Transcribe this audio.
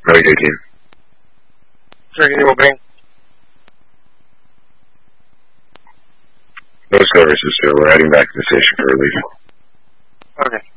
Relic 18. Second opening. No services, sir. We're heading back to the station for relief. Okay.